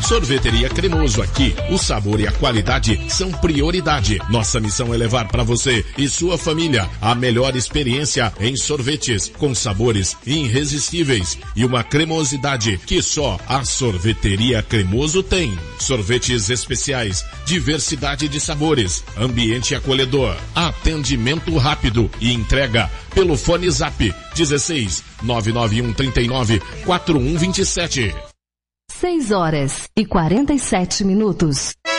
Sorveteria Cremoso, aqui o sabor e a qualidade são prioridade. Nossa missão é levar para você e sua família a melhor experiência em sorvetes, com sabores irresistíveis e uma cremosidade que só a Sorveteria Cremoso tem. Sorvetes especiais, diversidade de sabores, ambiente acolhedor, atendimento rápido e entrega pelo fone Zap 16 991 39 4127. 6 horas e 47 minutos.